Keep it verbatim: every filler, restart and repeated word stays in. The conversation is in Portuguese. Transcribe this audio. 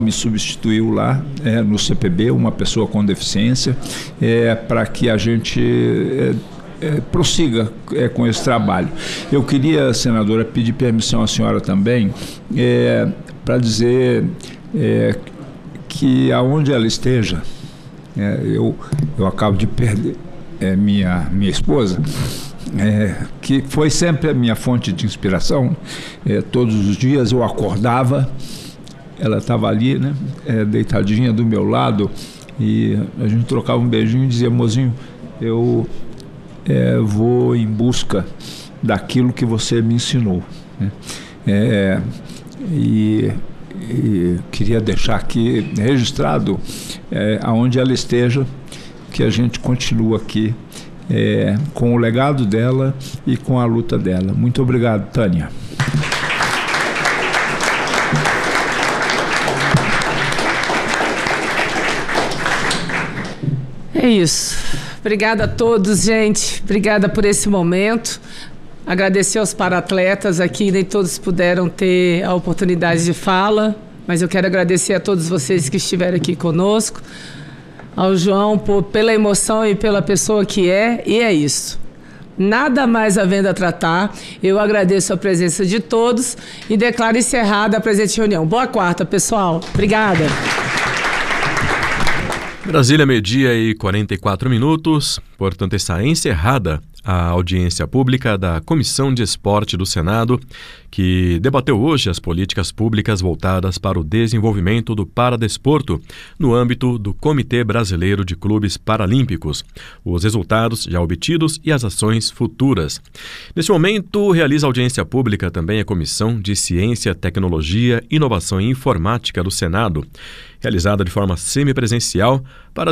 Me substituiu lá é, no C P B, uma pessoa com deficiência, é, para que a gente é, é, prossiga é, com esse trabalho. Eu queria, senadora, pedir permissão à senhora também é, para dizer é, que aonde ela esteja, é, eu, eu acabo de perder é, minha, minha esposa, É, que foi sempre a minha fonte de inspiração. É, todos os dias eu acordava, ela estava ali, né, é, deitadinha do meu lado, e a gente trocava um beijinho e dizia: mozinho, eu é, vou em busca daquilo que você me ensinou, né? É, e, e queria deixar aqui registrado, é, aonde ela esteja, que a gente continua aqui É, com o legado dela e com a luta dela. Muito obrigado, Tânia. É isso. Obrigada a todos, gente. Obrigada por esse momento. Agradecer aos paratletas aqui, nem todos puderam ter a oportunidade de fala, mas eu quero agradecer a todos vocês que estiveram aqui conosco. Ao João por, pela emoção e pela pessoa que é, e é isso. Nada mais havendo a tratar, eu agradeço a presença de todos e declaro encerrada a presente reunião. Boa quarta, pessoal. Obrigada. Brasília, meio-dia e quarenta e quatro minutos, portanto está encerrada a audiência pública da Comissão de Esporte do Senado, que debateu hoje as políticas públicas voltadas para o desenvolvimento do paradesporto no âmbito do Comitê Brasileiro de Clubes Paralímpicos, os resultados já obtidos e as ações futuras. Neste momento, realiza audiência pública também a Comissão de Ciência, Tecnologia, Inovação e Informática do Senado, realizada de forma semipresencial para